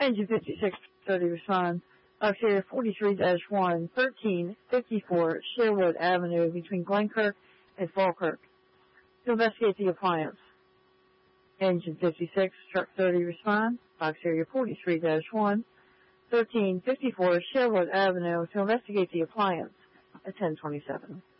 Engine 5630 respond. Box area 43-1, 1354 Sherwood Avenue between Glenkirk and Falkirk to investigate the appliance. Engine 56, Truck 30 respond. Box area 43-1, 1354 Sherwood Avenue to investigate the appliance at 1027.